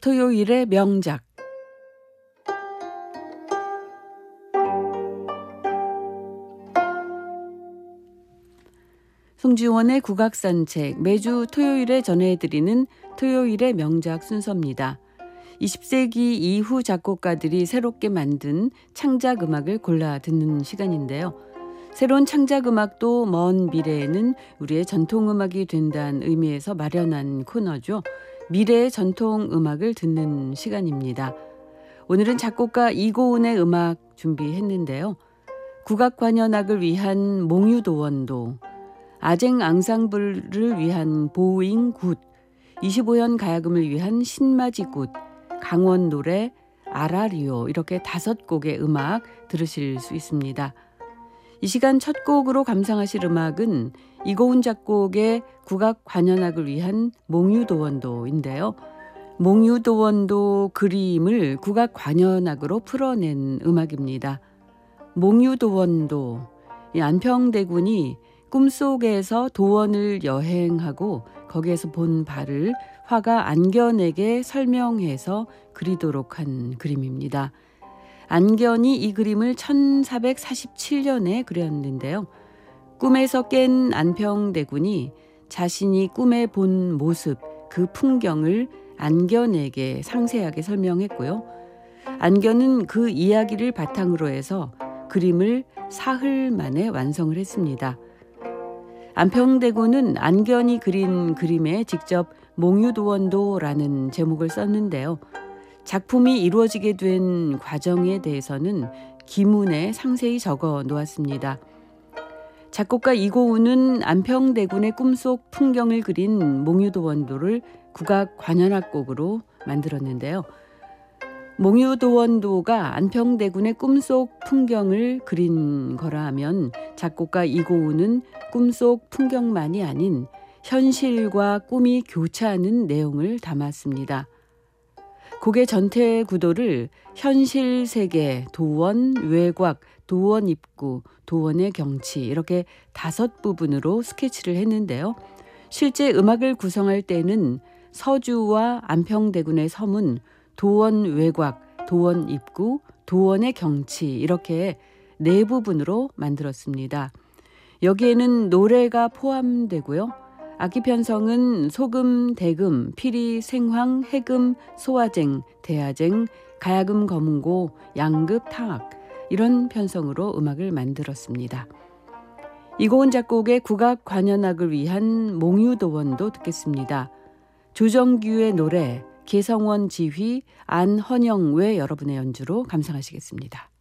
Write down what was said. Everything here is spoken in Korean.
토요일의 명작. 송지원의 국악산책, 매주 토요일에 전해드리는 토요일의 명작 순서입니다. 20세기 이후 작곡가들이 새롭게 만든 창작 음악을 골라 듣는 시간인데요. 새로운 창작 음악도 먼 미래에는 우리의 전통 음악이 된다는 의미에서 마련한 코너죠. 미래의 전통 음악을 듣는 시간입니다. 오늘은 작곡가 이고은의 음악 준비했는데요. 국악관현악을 위한 몽유도원도, 아쟁 앙상블을 위한 보잉 굿, 25현 가야금을 위한 신마지 굿, 강원 노래, 아라리오, 이렇게 5곡의 음악 들으실 수 있습니다. 이 시간 첫 곡으로 감상하실 음악은 이고은 작곡의 국악관현악을 위한 몽유도원도인데요. 몽유도원도 그림을 국악관현악으로 풀어낸 음악입니다. 몽유도원도, 이 안평대군이 꿈속에서 도원을 여행하고 거기에서 본 바를 화가 안견에게 설명해서 그리도록 한 그림입니다. 안견이 이 그림을 1447년에 그렸는데요. 꿈에서 깬 안평대군이 자신이 꿈에 본 모습, 그 풍경을 안견에게 상세하게 설명했고요. 안견은 그 이야기를 바탕으로 해서 그림을 사흘 만에 완성을 했습니다. 안평대군은 안견이 그린 그림에 직접 몽유도원도라는 제목을 썼는데요. 작품이 이루어지게 된 과정에 대해서는 기문에 상세히 적어 놓았습니다. 작곡가 이고은은 안평대군의 꿈속 풍경을 그린 몽유도원도를 국악관현악곡으로 만들었는데요. 몽유도원도가 안평대군의 꿈속 풍경을 그린 거라 하면 작곡가 이고은은 꿈속 풍경만이 아닌 현실과 꿈이 교차하는 내용을 담았습니다. 곡의 전체 구도를 현실 세계, 도원, 외곽, 도원 입구, 도원의 경치, 이렇게 5부분으로 스케치를 했는데요. 실제 음악을 구성할 때는 서주와 안평대군의 서문, 도원 외곽, 도원 입구, 도원의 경치, 이렇게 4부분으로 만들었습니다. 여기에는 노래가 포함되고요. 악기 편성은 소금, 대금, 피리, 생황, 해금, 소아쟁, 대아쟁, 가야금, 거문고, 양급, 탕악, 이런 편성으로 음악을 만들었습니다. 이고은 작곡의 국악관현악을 위한 몽유도원도 듣겠습니다. 조정규의 노래, 계성원 지휘, 안헌영 외 여러분의 연주로 감상하시겠습니다.